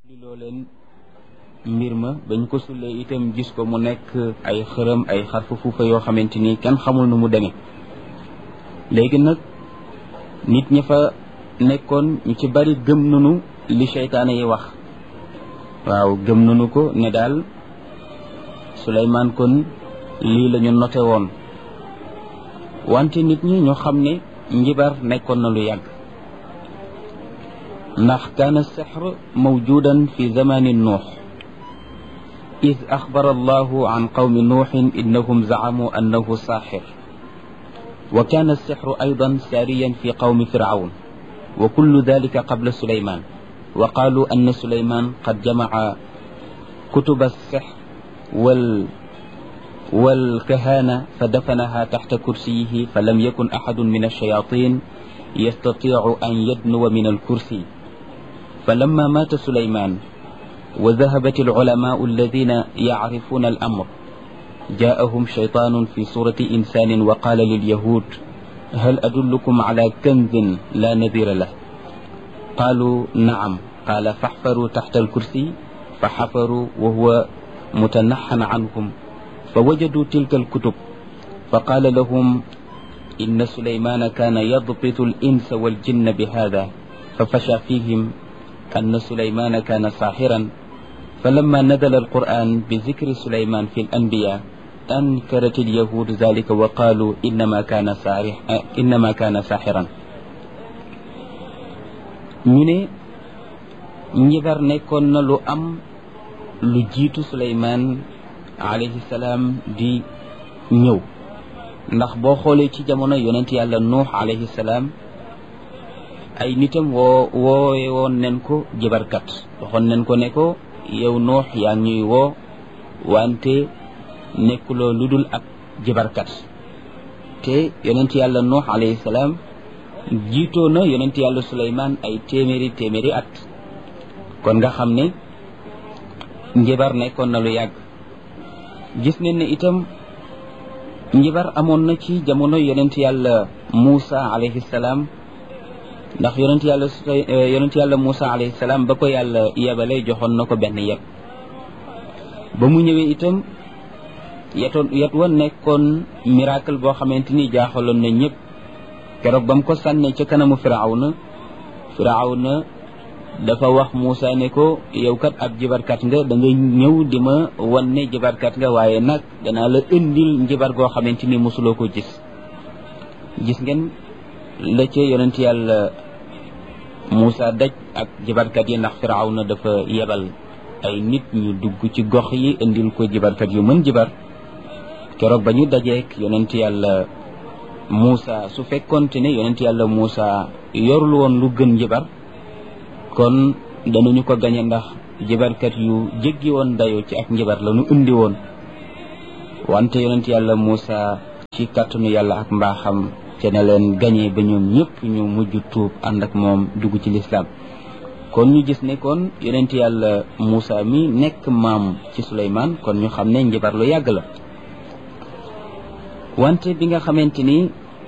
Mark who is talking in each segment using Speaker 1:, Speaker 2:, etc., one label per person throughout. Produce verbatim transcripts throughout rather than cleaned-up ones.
Speaker 1: li loo leen mbir ma bañ ko sullee itam gis ko mu nekk ay xërëm ay xarfu fuufa yoo xamante ni kenn xamul nu mu demee léegi nag nit ñi fa nekkoon ñu ci bari gëm nanu li seytaane yi wax waaw gëm nanu ko ne daal Suleymaan kon lii la ñu noté woon wante nit ñi ñu xam ne njibar nekkoon na lu yàgg ndax kaana sixr mawjudan fi zamani nuux id axbara allahu an qawmi nuuxin innahum zacamuu annahu saaxir wa kaana alsixru aydan saariyan fi qawmi fircawn wa kullu dalika qabla suleyman wa qaaluu anna suleyman qad jamaca kutuba alsixr wal والكهانة فدفنها تحت كرسيه فلم يكن أحد من الشياطين يستطيع أن يدنو من الكرسي فلما مات سليمان وذهبت العلماء الذين يعرفون الأمر جاءهم شيطان في صورة إنسان وقال لليهود هل أدلكم على كنز لا نذير له قالوا نعم قال فاحفروا تحت الكرسي فحفروا وهو متنحن عنهم فوجدوا تلك الكتب فقال لهم إن سليمان كان يضبط الإنس والجن بهذا ففشى فيهم أن سليمان كان ساحرا فلما نزل القرآن بذكر سليمان في الأنبياء أنكرت اليهود ذلك وقالوا إنما كان ساحر إنما كان ساحرا ñu ne njibar nekkoon na lu am lu jiitu Suleymaan alayhi salaam di ñëw ndax boo xoolee ci jamono yonent yàlla nuux alayhi salaam ay nitam woo woowe woon nen ko jibarkat waxoon nen ko ne ko yow nuux yaa ñuy woo wante nekkuloo lu dul ab jibarkat te yonent yàlla nuux alayhi salaam jiitoo na yonent yàlla Suleymaan ay téeméeri téeméeri at kon nga xam ne njibar nekkoon na lu yàgg gis nañ ne itam njibar amoon na ci jamono yonent yàlla Muusa alayhi salaam ndax yonent yàlla yonent yàlla Muusa alayhi salaam ba ko yàlla yebale joxoon na ko benn yet ba mu ñëwee itam yetoon yet wa nekkoon miracle boo xamante ni jaaxaloon na ñëpp keroog ba mu ko sànnee ca kanamu Firawna Firawna dafa wax Muusa ne ko yow kat ab jibarkat nga da nga ñëw di ma wan ne jibarkat nga waaye nag danaa la indil njibar goo xamante ni mosuloo ko gis gis ngeen la ca yonent yàlla Muusa daj ak jibarkat yi ndax Firawna dafa yebal ay nit ñu dugg ci gox yi indil ko jibarkat yu mën jibar keroog ba ñu dajeek yonent yàlla Muusa su fekkoonte ne yonent yàlla Muusa yorul woon lu gën jibar kon danañu ko gañe ndax jibarkat yu jéggi woon dayoo ci ak njibar la ñu indi woon wante yonent yàlla Muusa ci kàttanu yàlla ak mbaaxam te na leen gañe ba ñoom ñëpp ñu mujj tuub ànd ak moom dugg ci lislaam kon ñu gis ne kon yonent yàlla Muusa mi nekk maam ci Suleymaan kon ñu xam ne njibar lu yàgg la wante bi nga xamante ni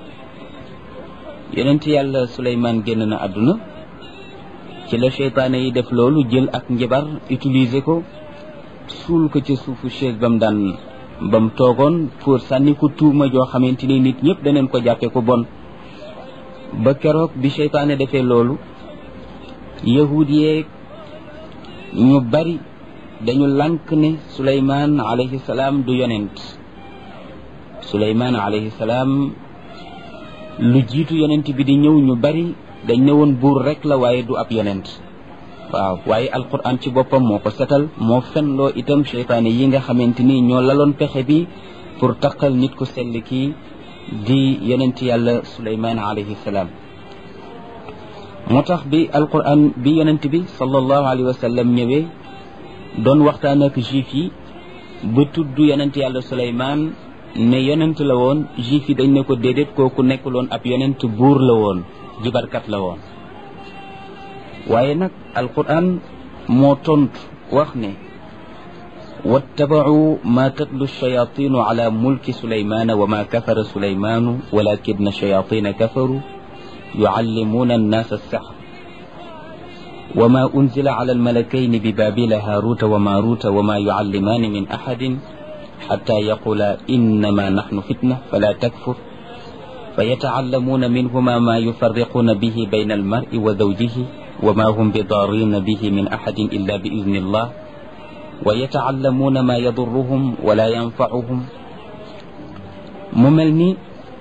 Speaker 1: yonent yàlla Suleymaan génn na àdduna ci la seytaane yi def loolu jël ak njibar utiliser ko suul ko ci suufu chaise ba mu daan ba mu toogoon pour sànni ko tuuma joo xamante ni nit ñëpp daneen ko jàppe ko bon ba keroog bi seytaane defee loolu yahud yeeg ñu bari dañu lànk ne Suleymaan alayhi salaam du yonent Suleymaan alayhi salaam lu jiitu yonent bi di ñëw ñu bari dañ ne woon buur rek la waaye du ab yonent waaw waaye alquran ci boppam moo ko setal moo fenloo itam seytaane yi nga xamante ni ñoo laloon pexe bi pour taqal nit ku sell kii di yonent yàlla Suleymaan alayhi salaam moo tax bi alquran bi yonent bi sallallahu alayhi wa sallam ñëwee doon waxtaan ak juif yi ba tudd yonent yàlla Suleymaan ne yonent la woon juif yi dañ ne ko déedéet kooku nekkuloon ab yonent buur la woon jibarkat la woon waaye nag alquran moo tontu wax ne wattabacuu ma tatlu shayaatinu ala mulki Suleymaana wa ma kafara Suleymaanu walakinna shayaatiina kafaru yucallimuuna annaasa as-sihr wa ma unzila ala almalakayni bi babila haruta wa maruta wa ma yuallimaani min ahadin xata yaqula innama naxnu fitna fala takfur fa yataallamuuna minhuma ma yufarriquuna bihi bayna almari wa zawjihi wa ma hum bidarrina bihi min ahadin illa bi idni allah wa yataallamuuna ma yadurruhum wala yanfacuhum. mu mel ni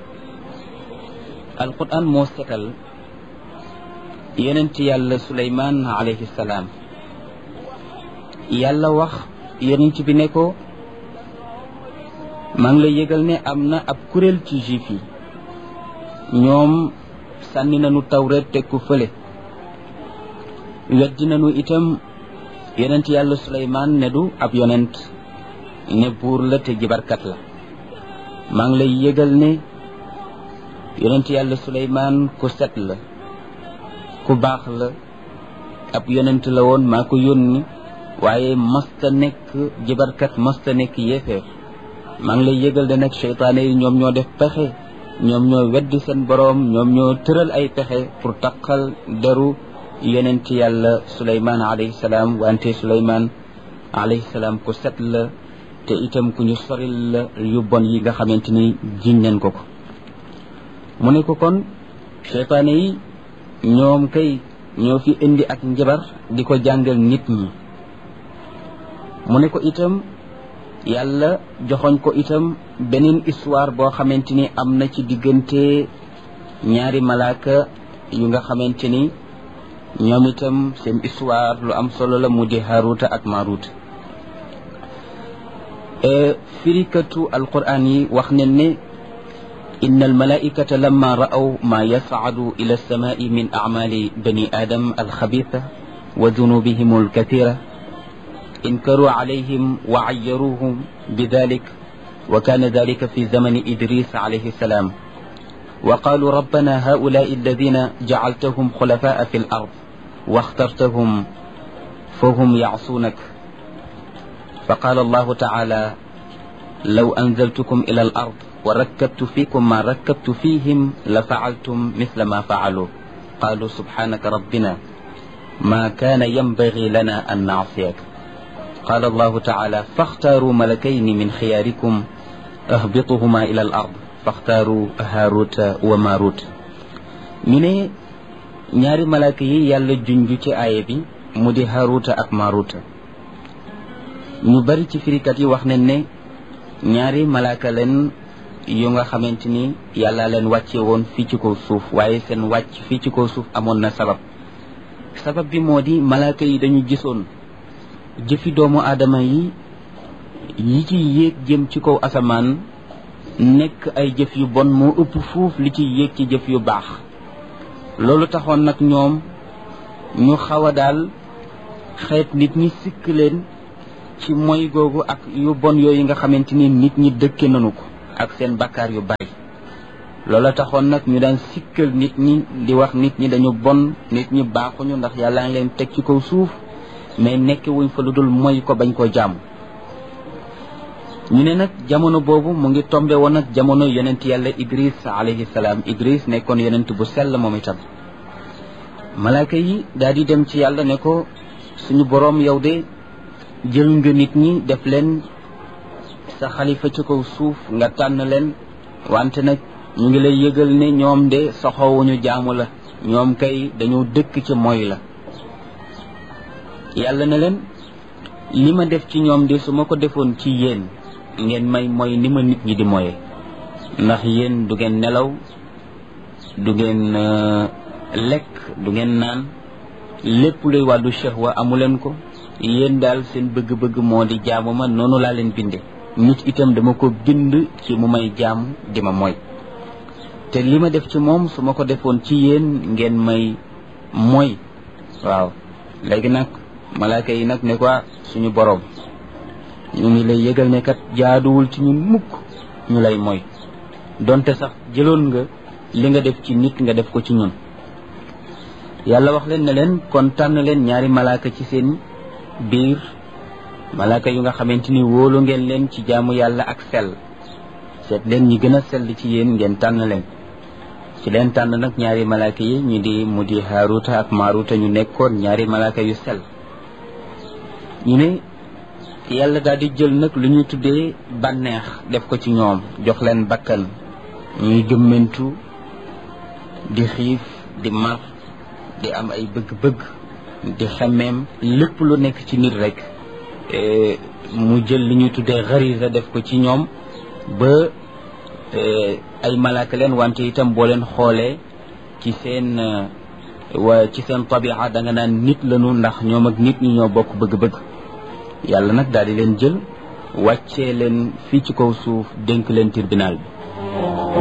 Speaker 1: alquran moo setal yonent yàlla Suleymaan alayhi salaam. yàlla wax yonent bi ne ko maa ngi lay yëgal ne am na ab kuréel ci juif yi ñoom sànni nañu tawreet teg ko fële weddi nañu itam yonent yàlla Suleymaan ne du ab yonent ne buur la te jibarkat la. maa ngi lay yëgal ne yonent yàlla Suleymaan ku set la ku baax la ab yonent la woon maa ko yónni waaye masta nekk jibarkat masta nekk yéefeer. maa ngi lay yëgal ne nag seytaane yi ñoom ñoo def pexe ñoom ñoo weddi seen boroom ñoom ñoo tëral ay pexe pour taqal deru yonent yàlla Suleymaan alayhi salaam. wante Suleymaan alayhi salaam ku set la te itam ku ñu soril la yu bon yi nga xamante ni jiñ nañ ko ko. mu ne ko kon seytaane yi ñoom kay ñoo fi indi ak njabar di ko jàngal nit ñi. mu ne ko itam yàlla joxoñ ko itam beneen histoire boo xamante ni am na ci diggante ñaari malaaka yu nga xamante ni ñoom itam seen histoire lu am solo la mu di Haaruta ak Maaruta. firikatu alquran yi wax ne ne inna almalaikata lamma ra'aw ma yas'adu ila alsamai min a'mali bani adam alxabitha wa dunubihim alkathira inkaru alayhim wa ayyaruhum bidhalik wa kana dhalika fi zamani idris alayhi salam wa qalu rabbana haula'i alladhina ja'altahum khulafa'a fi al-ard wa ikhtartahum fahum ya'sunak فقال الله تعالى لو أنزلتكم إلى الأرض وركبت فيكم ما ركبت فيهم لفعلتم مثل ما فعلوا قالوا سبحانك ربنا ما كان ينبغي لنا أن نعصيك قال الله تعالى فاختاروا ملكين من خياركم اهبطهما إلى الأرض فاختاروا هاروت وماروت ñu ne ñaari malaaka yi yàlla junj ci aaya bi mu di Haaruta ak Maaruta. ñu bari ci firikat yi wax nañ ne ñaari malaaka leen yu nga xamante ni yàlla leen wàcce woon fii ci kaw suuf waaye seen wàcc fii ci kaw suuf amoon na sabab. sabab bi moo di malaaka yi dañu gisoon jëfi doomu aadama yi yi ci yéeg jëm ci kaw asamaan nekk ay jëf yu bon moo ëpp fuuf li ci yéeg ci jëf yu baax. loolu taxoon nag ñoom ñu xaw a daal xeet nit ñi sikk leen ci moy googu ak yu bon yooyu nga xamante ni nit ñi dëkke nañu ko ak seen bakkaar yu bari. loola taxoon nag ñu daan sikkal nit ñi di wax nit ñi dañu bon nit ñi baaxuñu ndax yàlla ngi leen teg ci kaw suuf mais nekk wuñ fa lu dul moy ko bañ koo jaamu. ñu ne nag jamono boobu mu ngi tombe woon nag jamono yonent yàlla Idris alayhi salaam. Idris nekkoon yonent bu sell moom itam. malaaka yi daal di dem ci yàlla ne ko suñu boroom yow de jël nga nit ñi def leen sa xalifa ci kaw suuf nga tànn leen wante nag ñu ngi lay yëgal ne ñoom de soxowuñu jaamu la ñoom kay dañoo dëkk ci moy la. yàlla ne leen li ma def ci ñoom de su ma ko defoon ci yéen ngeen may moy ni ma nit ñi di moye ndax yéen du ngeen nelaw du ngeen lekk du ngeen naan lépp luy wàllu shahwa amuleen ko. yéen daal seen bëgg-bëgg moo di jaamu ma noonu laa leen binde. nit itam dama ko bind ci mu may jaamu di ma moy te li ma def ci moom su ma ko defoon ci yéen ngeen may moy. waaw léegi nag malaaka yi nag ne ko suñu boroom ñu ngi lay yëgal ne kat jaaduwul ci ñun mukk ñu lay moy donte sax jëloon nga li nga def ci nit nga def ko ci ñun. yàlla wax leen ne leen kon tànn leen ñaari malaaka ci seen biir malaaka yu nga xamante ni wóolu ngeen leen ci jaamu yàlla ak sell seet leen ñi gën a sell ci yéen ngeen tànn leen. ci leen tànn nag ñaari malaaka yi ñu di mu di Haaruta ak Maaruta ñu nekkoon ñaari malaaka yu sell ñu ne yàlla daal di jël nag lu ñuy tuddee bànneex def ko ci ñoom jox leen bakkan ñuy gëmmentu di xiif di mar di am ay bëgg-bëgg di xemmeem lépp lu nekk ci nit rek mu jël li ñuy tuddee xarisa def ko ci ñoom ba ay malaaka leen wante itam boo leen xoolee ci seen wa ci seen tabia da nga naan nit lañu ndax ñoom ak nit ñi ñoo bokk bëgg-bëgg yàlla nag daal di leen jël wàccee leen fii ci kaw suuf dénk leen tribunal bi